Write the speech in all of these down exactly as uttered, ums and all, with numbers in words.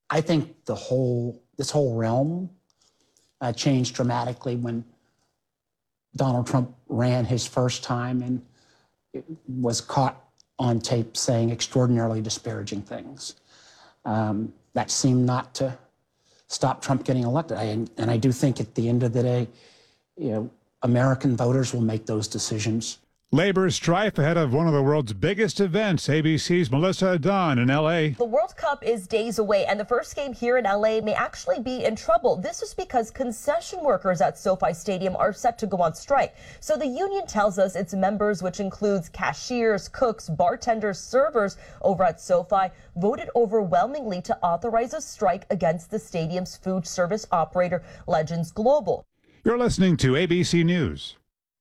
I think the whole, this whole realm uh, changed dramatically when Donald Trump ran his first time and was caught on tape saying extraordinarily disparaging things. Um, that seemed not to stop Trump getting elected. I, and I do think at the end of the day, you know, American voters will make those decisions. Labor strife ahead of one of the world's biggest events. A B C's Melissa Dunn in L A. The World Cup is days away, and the first game here in L A may actually be in trouble. This is because concession workers at SoFi Stadium are set to go on strike. So the union tells us its members, which includes cashiers, cooks, bartenders, servers over at SoFi, voted overwhelmingly to authorize a strike against the stadium's food service operator, Legends Global. You're listening to A B C News.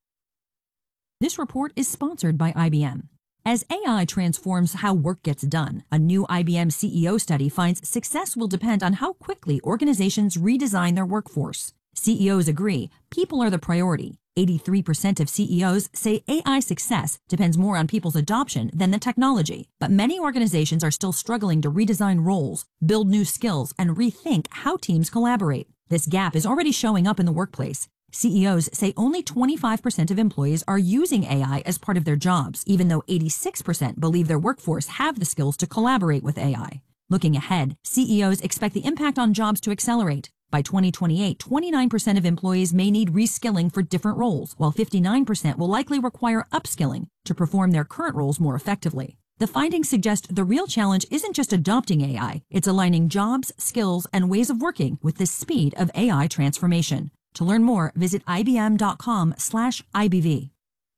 This report is sponsored by I B M. As A I transforms how work gets done, a new I B M C E O study finds success will depend on how quickly organizations redesign their workforce. C E Os agree people are the priority. eighty-three percent of C E Os say A I success depends more on people's adoption than the technology. But many organizations are still struggling to redesign roles, build new skills, and rethink how teams collaborate. This gap is already showing up in the workplace. C E Os say only twenty-five percent of employees are using A I as part of their jobs, even though eighty-six percent believe their workforce have the skills to collaborate with A I. Looking ahead, C E Os expect the impact on jobs to accelerate. By twenty twenty-eight, twenty-nine percent of employees may need reskilling for different roles, while fifty-nine percent will likely require upskilling to perform their current roles more effectively. The findings suggest the real challenge isn't just adopting A I, it's aligning jobs, skills, and ways of working with the speed of A I transformation. To learn more, visit ibm.com slash IBV.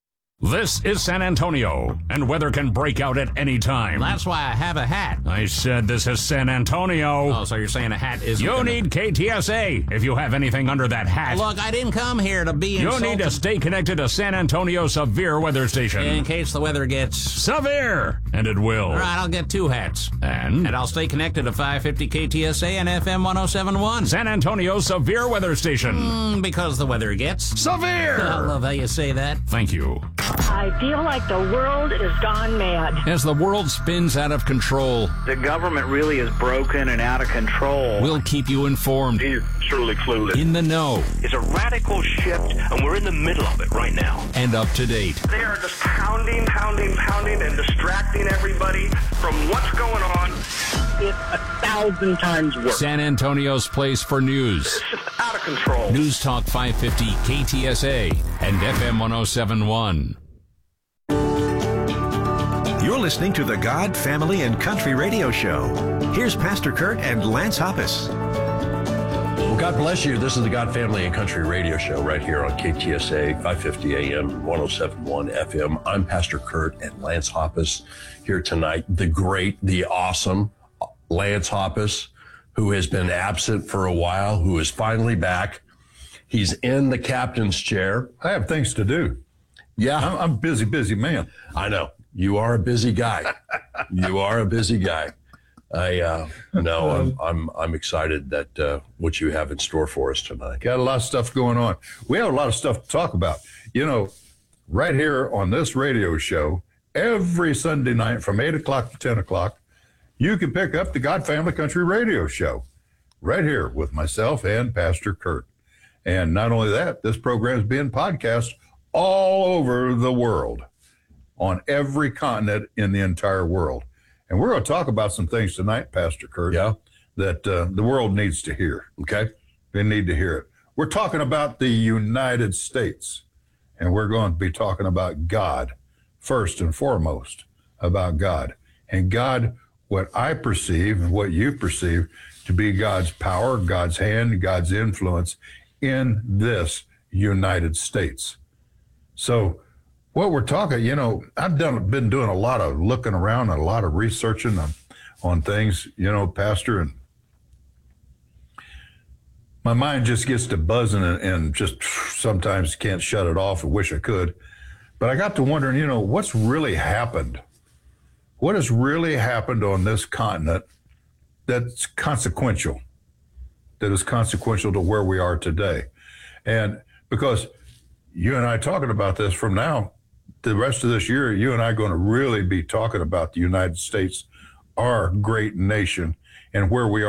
This is San Antonio, and weather can break out at any time. That's why I have a hat. I said this is San Antonio. Oh, so you're saying a hat isn't You gonna... need K T S A if you have anything under that hat. Look, I didn't come here to be You insulted. need to stay connected to San Antonio Severe Weather Station. In case the weather gets... Severe! And it will. All right, I'll get two hats. And? And I'll stay connected to five fifty K T S A and F M one oh seven point one. San Antonio Severe Weather Station. Mm, because the weather gets... Severe! I love how you say that. Thank you. I feel like the world is gone mad. As the world spins out of control, the government really is broken and out of control. We'll keep you informed. He's truly clueless. In the know. It's a radical shift, and we're in the middle of it right now. And up to date. They are just pounding, pounding, pounding, and distracting everybody from what's going on. It's a thousand times worse. San Antonio's place for news. It's just out of control. News Talk five fifty K T S A and F M one oh seven point one. You're listening to the God, Family, and Country Radio Show. Here's Pastor Kurt and Lance Hoppus. Well, God bless you. This is the God, Family, and Country Radio Show right here on K T S A, five fifty A M, one oh seven point one F M. I'm Pastor Kurt and Lance Hoppus here tonight. The great, the awesome Lance Hoppus, who has been absent for a while, who is finally back. He's in the captain's chair. I have things to do. Yeah. I'm, I'm a busy, busy man. I know. You are a busy guy. You are a busy guy. I uh, no, I'm I'm I'm excited that uh, what you have in store for us tonight. Got a lot of stuff going on. We have a lot of stuff to talk about. You know, right here on this radio show, every Sunday night from eight o'clock to ten o'clock, you can pick up the God Family Country Radio Show right here with myself and Pastor Kurt. And not only that, this program is being podcast all over the world, on every continent in the entire world. And we're going to talk about some things tonight, Pastor Kurt, yeah. that uh, the world needs to hear. Okay. They need to hear it. We're talking about the United States, and we're going to be talking about God, first and foremost, about God. And God, what I perceive, what you perceive to be God's power, God's hand, God's influence in this United States. So, what we're talking, you know, I've done been doing a lot of looking around and a lot of researching on, on things, you know, Pastor, and my mind just gets to buzzing and, and just sometimes can't shut it off. I wish I could. But I got to wondering, you know, what's really happened? What has really happened on this continent that's consequential, that is consequential to where we are today? And because you and I talking about this from now, the rest of this year, you and I are going to really be talking about the United States, our great nation, and where we are.